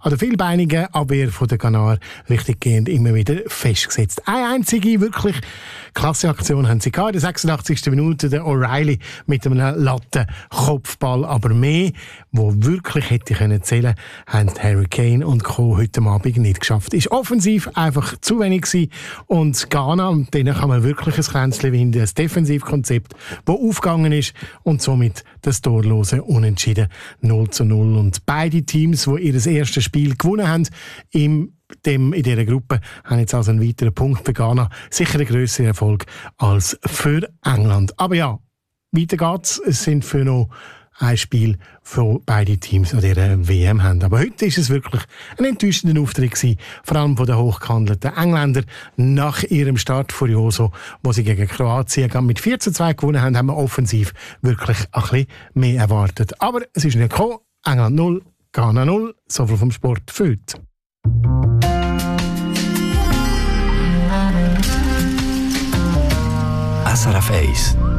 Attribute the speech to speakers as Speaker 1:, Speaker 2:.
Speaker 1: an der vielbeinigen Abwehr von der Ghana richtiggehend immer wieder festgesetzt. Eine einzige wirklich klasse Aktion haben sie gehabt. In der 86. Minute der O'Reilly mit einem Lattenkopfball. Aber mehr, wo wirklich hätte können zählen, haben Harry Kane und Co. heute Abend nicht geschafft. Ist offensiv einfach zu wenig gewesen. Und Ghana, denen kann man wirklich ein Kränzchen winden. Ein Defensivkonzept, das aufgegangen ist und somit das torlose Unentschieden 0:0. Und beide Teams, die ihr erstes Spiel gewonnen haben, in dieser Gruppe, haben jetzt also einen weiteren Punkt für Ghana. Sicher ein grösserer Erfolg als für England. Aber ja, weiter geht's. Es sind für noch ein Spiel für beide Teams an dieser WM haben. Aber heute ist es wirklich ein enttäuschender Auftritt gewesen, vor allem von den hochgehandelten Engländern. Nach ihrem Start furioso, wo sie gegen Kroatien mit 4:2 gewonnen haben, haben wir offensiv wirklich ein bisschen mehr erwartet. Aber es ist nicht gekommen. England 0, Ghana 0. So viel vom Sport für heute.
Speaker 2: SRF 1